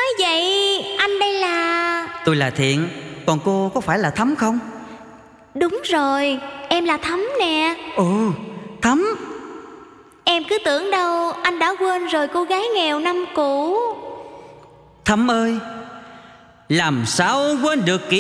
vậy anh đây là... Tôi là Thiện, còn cô có phải là Thắm không? Đúng rồi, em là Thắm nè. Ồ, Thắm. Em cứ tưởng đâu anh đã quên rồi cô gái nghèo năm cũ. Thắm ơi, làm sao quên được kỷ